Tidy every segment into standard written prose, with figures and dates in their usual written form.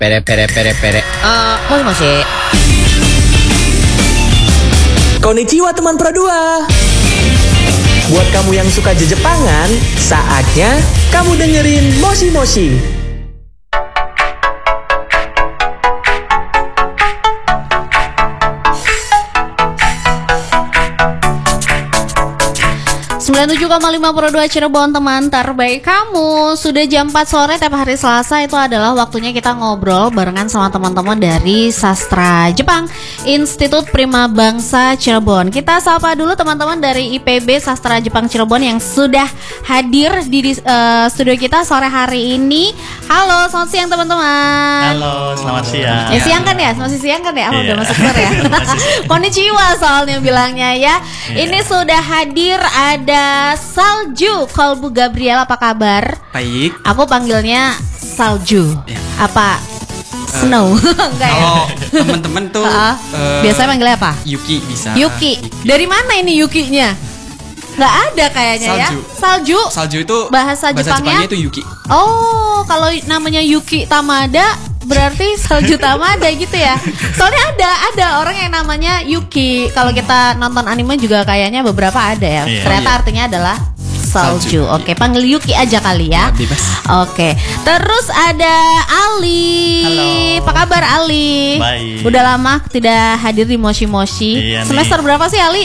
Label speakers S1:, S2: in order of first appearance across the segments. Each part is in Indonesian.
S1: Pere. Moshi.
S2: Konnichiwa teman Pro 2. Buat kamu yang suka Jepangan, saatnya kamu dengerin Moshi Moshi.
S3: .5 Pro 2 Cirebon, teman terbaik kamu. Sudah jam 4 sore tiap hari Selasa, itu adalah waktunya kita ngobrol barengan sama teman-teman dari Sastra Jepang Institut Prima Bangsa Cirebon. Kita sapa dulu teman-teman dari IPB Sastra Jepang Cirebon yang sudah hadir di studio kita sore hari ini. Halo, selamat siang teman-teman.
S4: Halo, selamat siang.
S3: Ya siang kan ya? Masih siang kan ya?
S4: Iya.
S3: Udah masuk sore ya? Konnichiwa soalnya bilangnya ya.
S4: Iya.
S3: Ini sudah hadir ada Salju Kolbu Gabriel, apa kabar?
S5: Baik.
S3: Aku panggilnya Salju.
S5: Ya.
S3: Apa? Snow? Enggak ya?
S5: Kalau teman-teman tuh
S3: biasanya manggilnya apa?
S5: Yuki bisa.
S3: Yuki. Dari mana ini Yukinya? Nggak ada kayaknya
S5: Salju.
S3: ya. Salju.
S5: Salju itu
S3: bahasa Jepangnya
S5: itu Yuki.
S3: Oh, kalau namanya Yuki Tamada berarti Salju Tamada gitu ya. Soalnya ada orang yang namanya Yuki. Kalau kita nonton anime juga kayaknya beberapa ada ya.
S4: Iya.
S3: Ternyata artinya adalah salju. Oke, panggil Yuki aja kali ya.
S5: Bebas.
S3: Oke. Terus ada Ali.
S4: Halo.
S3: Apa kabar Ali?
S4: Baik.
S3: Udah lama tidak hadir di Moshi Moshi.
S4: Iya nih.
S3: Semester berapa sih Ali?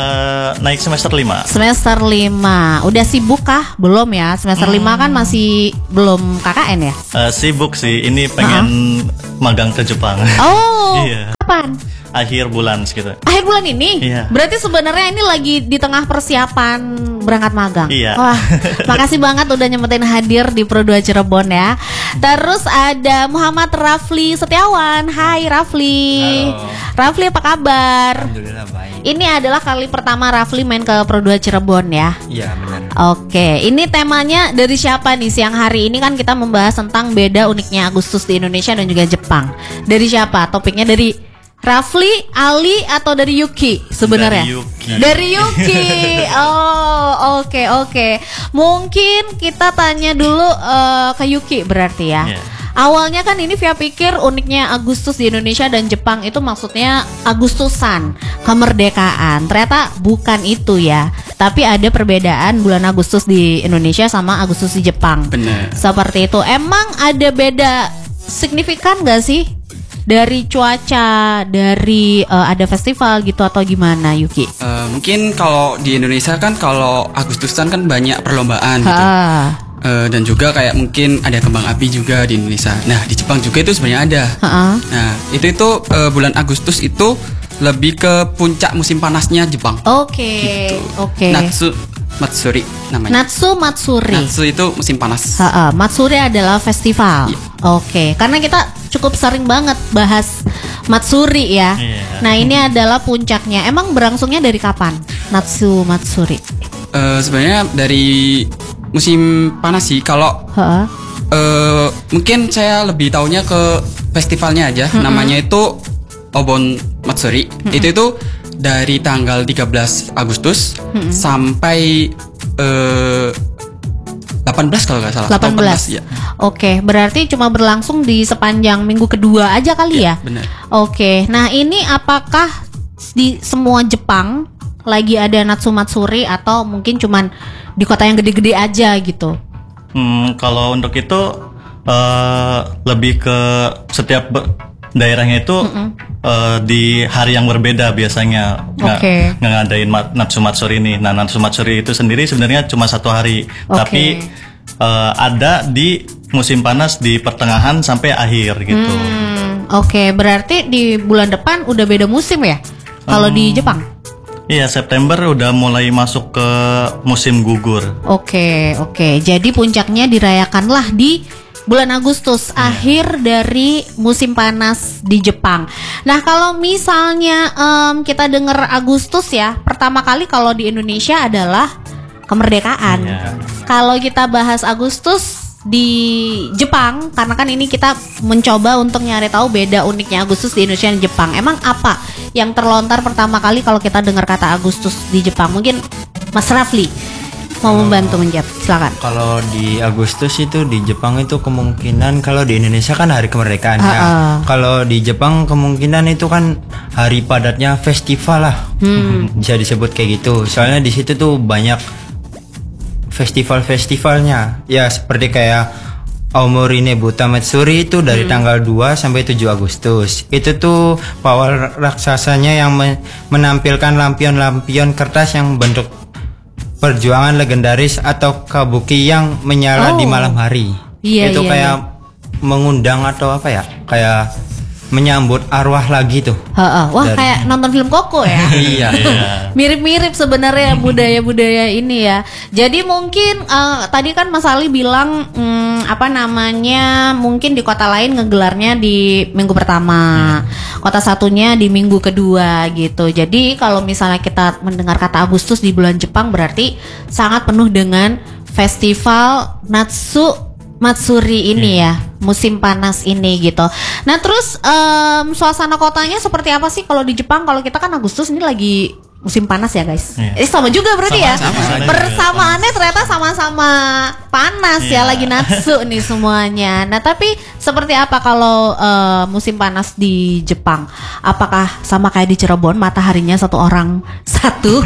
S4: Naik semester 5.
S3: Semester 5. Udah sibuk kah? Belum ya. Semester 5 kan masih belum KKN ya?
S4: Sibuk sih, ini pengen magang ke Jepang.
S3: Oh,
S4: Iya.
S3: kapan?
S4: Akhir bulan segitu.
S3: Akhir bulan ini?
S4: Iya.
S3: Berarti sebenarnya ini lagi di tengah persiapan berangkat magang.
S4: Iya.
S3: Wah, makasih banget udah nyempetin hadir di Pro 2 Cirebon ya. Terus ada Muhammad Rafli Setiawan. Hai Rafli.
S5: Halo.
S3: Rafli apa kabar?
S5: Alhamdulillah baik.
S3: Ini adalah kali pertama Rafli main ke Pro 2 Cirebon ya.
S5: Iya benar.
S3: Oke, ini temanya dari siapa nih? Siang hari ini kan kita membahas tentang beda uniknya Agustus di Indonesia dan juga Jepang. Dari siapa? Topiknya dari Rafli, Ali, atau dari Yuki sebenarnya?
S4: Dari Yuki.
S3: Dari Yuki. Oh, oke. Mungkin kita tanya dulu ke Yuki berarti ya.
S4: Iya.
S3: Awalnya kan ini Via pikir uniknya Agustus di Indonesia dan Jepang itu maksudnya Agustusan, kemerdekaan. Ternyata bukan itu ya. Tapi ada perbedaan bulan Agustus di Indonesia sama Agustus di Jepang.
S5: Benar.
S3: Seperti itu. Emang ada beda signifikan gak sih? Dari cuaca, dari ada festival gitu atau gimana Yuki?
S5: Mungkin kalau di Indonesia kan kalau Agustusan kan banyak perlombaan gitu. Dan juga kayak mungkin ada kembang api juga di Indonesia. Nah di Jepang juga itu sebenarnya ada. Nah itu bulan Agustus itu lebih ke puncak musim panasnya Jepang.
S3: Oke.
S5: Natsu Matsuri namanya.
S3: Natsu Matsuri.
S5: Natsu itu musim panas.
S3: Matsuri adalah festival.
S5: Iya.
S3: Oke, karena kita cukup sering banget bahas Matsuri ya.
S4: Iya.
S3: Nah ini adalah puncaknya. Emang berlangsungnya dari kapan Natsu Matsuri?
S5: Sebenarnya dari musim panas sih. Kalau mungkin saya lebih taunya ke festivalnya aja. Namanya itu Obon Matsuri. Itu dari tanggal 13 Agustus sampai 18 kalau nggak salah.
S3: 18
S5: ya.
S3: Oke, berarti cuma berlangsung di sepanjang minggu kedua aja kali ya?
S5: Benar.
S3: Oke, nah ini apakah di semua Jepang lagi ada Natsu Matsuri atau mungkin cuman di kota yang gede-gede aja gitu?
S4: Kalau untuk itu lebih ke setiap daerahnya itu di hari yang berbeda biasanya nggak ngadain Natsu Matsuri ini. Nah Natsu Matsuri itu sendiri sebenarnya cuma 1 hari, tapi ada di musim panas di pertengahan sampai akhir gitu.
S3: Oke, berarti di bulan depan udah beda musim ya? Kalau di Jepang?
S4: Iya, September udah mulai masuk ke musim gugur.
S3: Oke. Jadi puncaknya dirayakanlah di bulan Agustus, akhir dari musim panas di Jepang. Nah, kalau misalnya kita dengar Agustus ya, pertama kali kalau di Indonesia adalah kemerdekaan.
S4: Iya.
S3: Kalau kita bahas Agustus di Jepang, karena kan ini kita mencoba untuk nyari tahu beda uniknya Agustus di Indonesia dan Jepang. Emang apa yang terlontar pertama kali kalau kita dengar kata Agustus di Jepang? Mungkin Mas Rafli. mau membantu menjawab? Silakan.
S1: Kalau di Agustus itu di Jepang itu kemungkinan, kalau di Indonesia kan hari kemerdekaan ya. Kalau di Jepang kemungkinan itu kan hari padatnya festival lah. Bisa disebut kayak gitu. Soalnya di situ tuh banyak festivalnya. Ya seperti kayak Aomori Nebuta Matsuri itu dari tanggal 2 sampai 7 Agustus. Itu tuh pawal raksasanya yang menampilkan lampion-lampion kertas yang bentuk perjuangan legendaris atau kabuki yang menyala di malam hari. Itu kayak mengundang atau apa ya? Kayak menyambut arwah lagi tuh.
S3: Wah, kayak nonton film Koko ya.
S1: Iya.
S3: Mirip-mirip sebenarnya budaya-budaya ini ya. Jadi mungkin tadi kan Mas Ali bilang mungkin di kota lain ngegelarnya di minggu pertama, kota satunya di minggu kedua gitu. Jadi kalau misalnya kita mendengar kata Agustus di bulan Jepang berarti sangat penuh dengan festival Matsuri ini ya, musim panas ini gitu. Nah terus suasana kotanya seperti apa sih kalau di Jepang? Kalau kita kan Agustus ini lagi musim panas ya guys. Sama juga berarti persamaannya ternyata sama-sama panas ya, lagi natsu nih semuanya. Nah tapi seperti apa kalau musim panas di Jepang? Apakah sama kayak di Cirebon, mataharinya satu orang satu?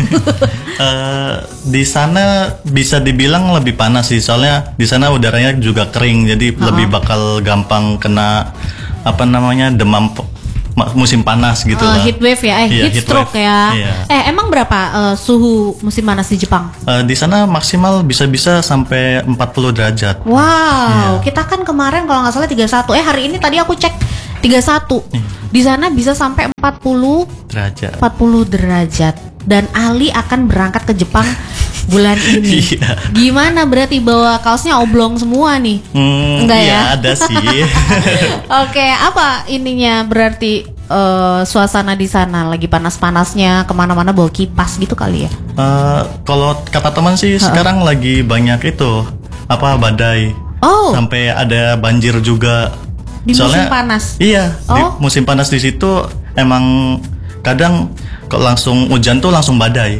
S4: Di sana bisa dibilang lebih panas sih, soalnya di sana udaranya juga kering, jadi lebih bakal gampang kena demam musim panas gitu lah.
S3: Heat wave ya, heat stroke ya. Emang berapa suhu musim panas di Jepang?
S4: Di sana maksimal bisa-bisa sampai 40 derajat.
S3: Wow, kita kan kemarin kalau nggak salah 31. Hari ini tadi aku cek 31. Di sana bisa sampai 40
S4: derajat.
S3: 40 derajat. Dan Ali akan berangkat ke Jepang bulan ini. Gimana berarti bawa kaosnya oblong semua nih? Enggak ya?
S4: Ada sih.
S3: Oke, apa ininya berarti suasana di sana lagi panas-panasnya, kemana-mana bawa kipas gitu kali ya?
S4: Kalau kata teman sih sekarang lagi banyak itu badai. Sampai ada banjir juga.
S3: Di musim panas?
S4: Iya, di musim panas di situ emang kadang kalau langsung hujan tuh langsung badai.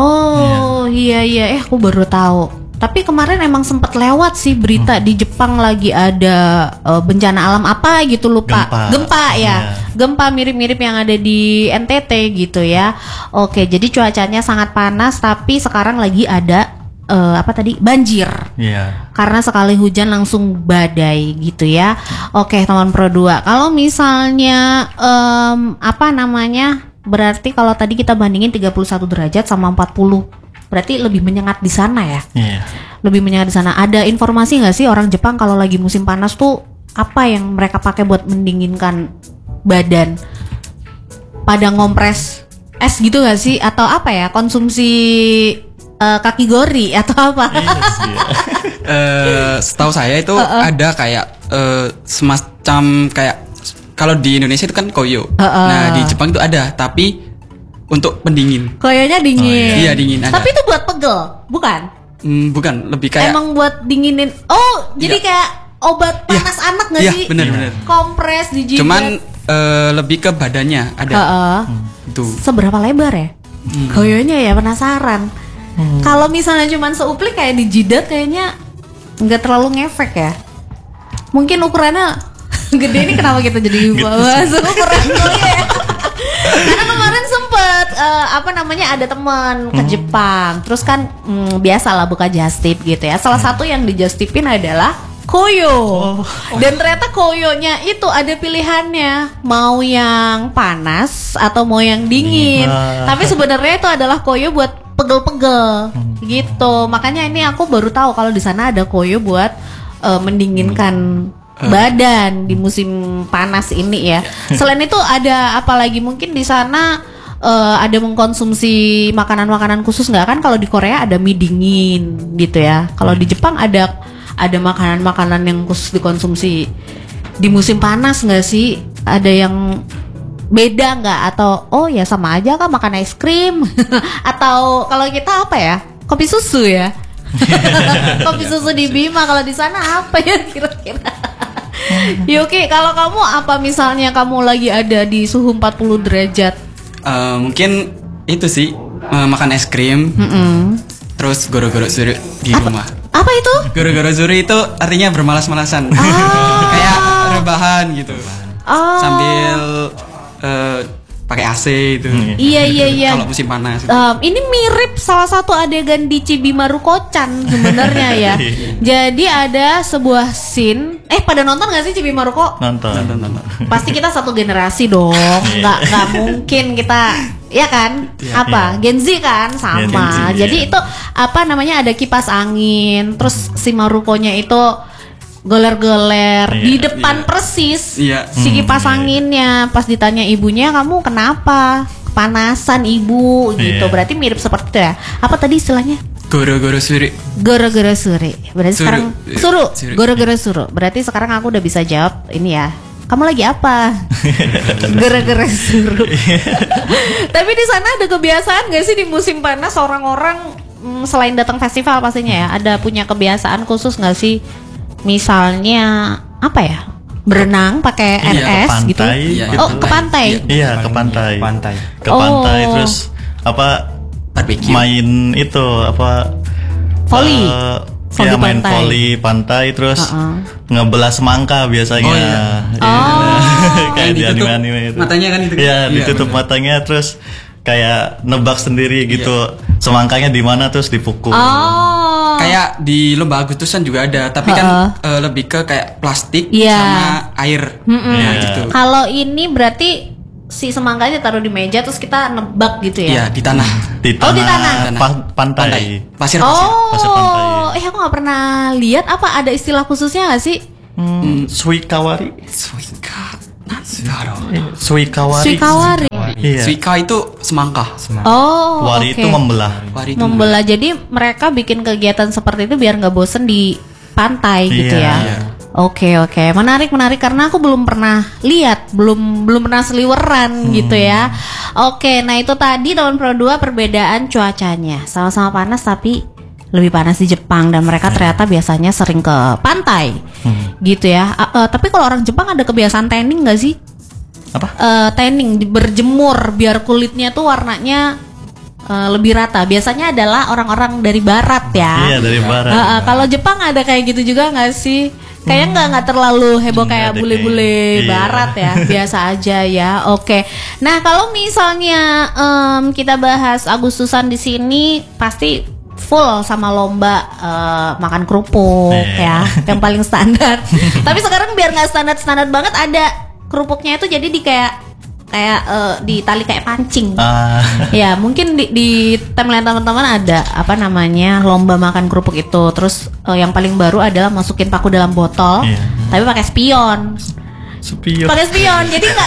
S4: Iya.
S3: Aku baru tahu. Tapi kemarin emang sempat lewat sih berita di Jepang lagi ada bencana alam apa gitu, lupa. Gempa ya. Gempa mirip-mirip yang ada di NTT gitu ya. Oke, jadi cuacanya sangat panas tapi sekarang lagi ada banjir. Karena sekali hujan langsung badai gitu ya. Oke, teman Pro 2. Kalau misalnya berarti kalau tadi kita bandingin 31 derajat sama 40, berarti lebih menyengat di sana ya? Lebih menyengat di sana. Ada informasi nggak sih orang Jepang kalau lagi musim panas tuh apa yang mereka pakai buat mendinginkan badan? Pada ngompres es gitu nggak sih? Atau konsumsi kaki gori atau apa?
S5: Setahu saya itu ada kayak semacam kayak, kalau di Indonesia itu kan koyo. Nah di Jepang itu ada, tapi untuk pendingin.
S3: Koyonya dingin.
S5: Iya dingin ada.
S3: Tapi itu buat pegel, bukan?
S5: Bukan, lebih kayak
S3: emang buat dinginin. Jadi kayak obat panas anak nggak sih?
S5: Iya benar.
S3: Kompres di jidat.
S5: Cuman lebih ke badannya ada. Itu.
S3: Seberapa lebar ya? Koyonya ya, penasaran. Kalau misalnya cuman seuplik kayak di jidat kayaknya nggak terlalu ngefek ya. Mungkin ukurannya gede, ini kenapa kita jadi bahas ukuran ya? Karena kemarin sempet ada teman ke Jepang, terus kan biasalah buka just tip gitu ya. Salah satu yang di just tipin adalah koyo. Dan ternyata koyonya itu ada pilihannya, mau yang panas atau mau yang dingin. Tapi sebenarnya itu adalah koyo buat pegel-pegel gitu. Makanya ini aku baru tahu kalau di sana ada koyo buat mendinginkan badan di musim panas ini ya. Selain itu ada apa lagi mungkin di sana ada mengkonsumsi makanan-makanan khusus nggak? Kan kalau di Korea ada mie dingin gitu ya. Kalau di Jepang ada makanan-makanan yang khusus dikonsumsi di musim panas nggak sih? Ada yang beda nggak? Atau ya sama aja kan makan es krim? Atau kalau kita apa ya? Kopi susu ya? Kopi susu di Bima. Kalau di sana apa ya kira-kira? Yuki, kalau kamu apa misalnya kamu lagi ada di suhu 40 derajat?
S5: Mungkin itu sih makan es krim. Terus goro-goro suri di rumah.
S3: Apa itu?
S5: Goro-goro suri itu artinya bermalas-malasan. Kayak rebahan gitu. Sambil pakai AC itu.
S3: Iya.
S5: Kalau musim panas.
S3: Ini mirip salah satu adegan di Cibimaruko-chan sebenarnya ya. Jadi ada sebuah scene. Pada nonton nggak sih Cibimaruko?
S4: Nonton.
S3: Pasti kita satu generasi dong. Nggak mungkin kita, ya kan? Gen Z kan sama.
S4: Gen Z,
S3: Jadi itu ada kipas angin. Terus si Marukonya itu goler-goler di depan persis si kipas anginnya. Pas ditanya ibunya, kamu kenapa? Kepanasan ibu gitu. Berarti mirip seperti itu ya. Apa tadi istilahnya?
S5: Goro-goro suri.
S3: Goro-goro suri. Berarti
S5: Suru.
S3: sekarang suru. Goro-goro suru. Berarti sekarang aku udah bisa jawab ini ya. Kamu lagi apa? Goro-goro suru. Tapi di sana ada kebiasaan gak sih di musim panas orang-orang selain datang festival pastinya ya, ada punya kebiasaan khusus gak sih? Misalnya berenang pakai RS gitu.
S4: Iya,
S3: ke pantai.
S4: Iya, ke pantai. Ke pantai terus
S5: Barbecue.
S4: main itu
S3: Volley.
S4: Ya main volley pantai terus ngebelah semangka biasanya. Kayak di anime itu.
S5: Matanya kan itu.
S4: Iya, ditutup matanya terus kayak nebak sendiri gitu. Semangkanya di mana terus dipukul.
S5: Kayak di lomba Agustusan juga ada, tapi kan lebih ke kayak plastik sama air. Gitu.
S3: Kalau ini berarti si semangkanya taruh di meja terus kita nebak gitu ya?
S5: Iya, di tanah.
S4: Di tanah. Pantai.
S5: Pasir.
S4: Pasir pantai.
S3: Aku nggak pernah lihat. Apa ada istilah khususnya nggak sih?
S4: Suikawari.
S3: Suikawari.
S4: Iya.
S5: Suika itu semangka.
S4: Wari itu membelah.
S3: Membelah. Jadi mereka bikin kegiatan seperti itu biar nggak bosen di pantai gitu ya.
S5: Iya.
S3: Oke, menarik karena aku belum pernah lihat, belum pernah seliweran gitu ya. Oke, nah itu tadi tahun Pro 2 perbedaan cuacanya, sama-sama panas tapi lebih panas di Jepang dan mereka ternyata biasanya sering ke pantai, gitu ya. Tapi kalau orang Jepang ada kebiasaan tanning nggak sih? Tanning, berjemur biar kulitnya tuh warnanya lebih rata. Biasanya adalah orang-orang dari barat ya.
S4: Iya, dari barat.
S3: Kalau Jepang ada kayak gitu juga nggak sih? Kayaknya nggak terlalu heboh kayak bule-bule barat ya, biasa aja ya. Oke. Nah kalau misalnya kita bahas Agustusan di sini pasti full sama lomba makan kerupuk ya, yang paling standar. Tapi sekarang biar nggak standar banget, ada kerupuknya itu jadi di kayak di tali kayak pancing. Ya mungkin di timeline teman-teman ada lomba makan kerupuk itu. Terus yang paling baru adalah masukin paku dalam botol, tapi pakai spion. Pakai spion, jadi nggak.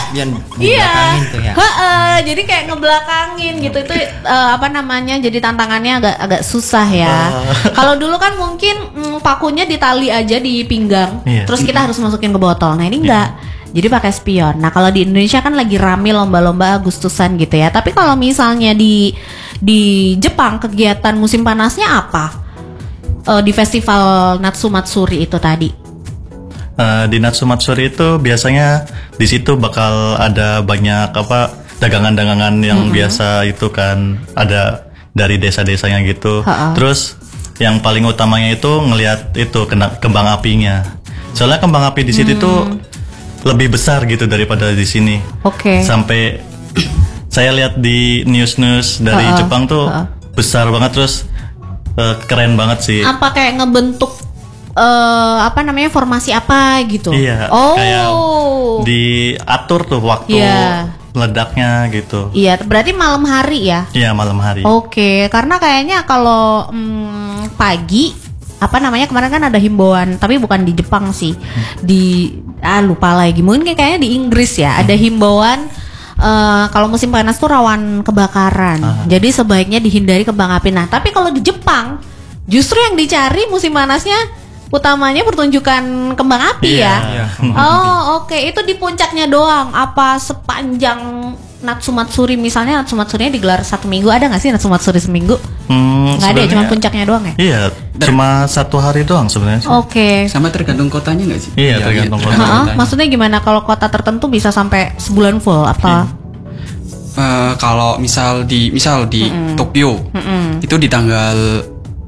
S3: Jadi kayak ngebelakangin gitu. Itu jadi tantangannya agak susah ya. Kalau dulu kan mungkin pakunya ditali aja di pinggang, terus kita harus masukin ke botol. Nah ini enggak. Jadi pakai spion. Nah kalau di Indonesia kan lagi rame lomba-lomba Agustusan gitu ya. Tapi kalau misalnya di Jepang kegiatan musim panasnya apa? Di festival Natsumatsuri itu tadi.
S4: Di Natsumatsuri itu biasanya di situ bakal ada banyak dagangan-dagangan yang biasa itu kan ada dari desa-desanya gitu. Terus yang paling utamanya itu ngelihat itu kembang apinya. Soalnya kembang api di situ tuh lebih besar gitu daripada di sini. Sampai saya lihat di news dari Jepang tuh besar banget, terus keren banget sih. Apa
S3: kayak ngebentuk formasi apa gitu?
S4: Iya. Kayak diatur tuh waktu meledaknya gitu.
S3: Iya, berarti malam hari ya?
S4: Iya, malam hari.
S3: Karena kayaknya kalau pagi kemarin kan ada himbauan, tapi bukan di Jepang sih, lupa lagi, mungkin kayaknya di Inggris ya, ada himbauan kalau musim panas tuh rawan kebakaran, jadi sebaiknya dihindari kembang api. Nah tapi kalau di Jepang justru yang dicari musim panasnya utamanya pertunjukan kembang api ya. Itu di puncaknya doang, apa sepanjang Natsumatsuri misalnya? Natsumatsurinya digelar 1 minggu, ada nggak sih Natsumatsuri seminggu? Nggak ada ya, cuma puncaknya doang ya?
S4: Iya, cuma 1 hari doang sebenarnya.
S5: Sama tergantung kotanya nggak sih?
S4: Iya, tergantung kota.
S3: Maksudnya gimana? Kalau kota tertentu bisa sampai sebulan full apa?
S5: Kalau misal di Tokyo itu di tanggal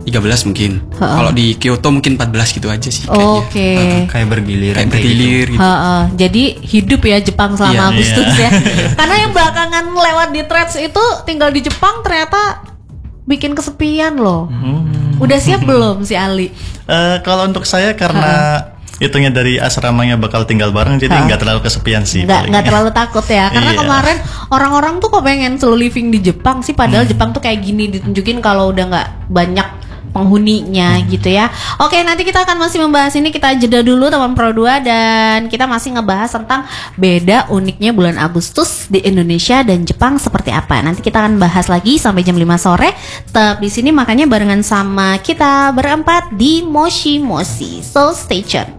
S5: 13 mungkin. Kalau di Kyoto mungkin 14 gitu aja sih kayaknya.
S3: Oke.
S1: Kayak bergilir.
S5: Kayak bergilir gitu.
S3: Jadi hidup ya Jepang selama Agustus ya. Karena yang belakangan lewat di threads itu tinggal di Jepang ternyata bikin kesepian loh. Udah siap belum si Ali?
S4: Kalau untuk saya karena hitungnya dari asramanya bakal tinggal bareng, jadi nggak terlalu kesepian sih.
S3: Nggak terlalu takut ya. Karena kemarin orang-orang tuh kok pengen slow living di Jepang sih, padahal Jepang tuh kayak gini ditunjukin kalau udah nggak banyak penghuninya gitu ya. Oke, nanti kita akan masih membahas ini. Kita jeda dulu teman Pro 2 dan kita masih ngebahas tentang beda uniknya bulan Agustus di Indonesia dan Jepang seperti apa. Nanti kita akan bahas lagi sampai jam 5 sore. Tetap di sini makanya barengan sama kita berempat di Moshi Moshi. So stay tuned.